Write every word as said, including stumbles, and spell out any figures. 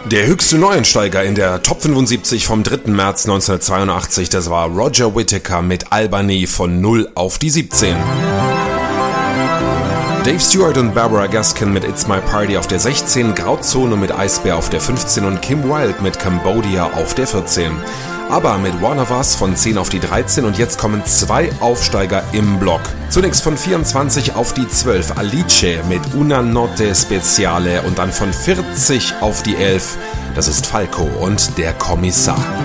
Der höchste Neuensteiger in der Top fünfundsiebzig vom dritten März neunzehnhundertzweiundachtzig, das war Roger Whittaker mit Albany von null auf die siebzehn. Dave Stewart und Barbara Gaskin mit It's My Party auf der sechzehn, Grauzone mit Eisbär auf der fünfzehn und Kim Wilde mit Cambodia auf der vierzehn. Aber mit One of Us von zehn auf die dreizehn und jetzt kommen zwei Aufsteiger im Block. Zunächst von vierundzwanzig auf die zwölf Alice mit Una Notte Speciale und dann von vierzig auf die elf, das ist Falco und der Kommissar.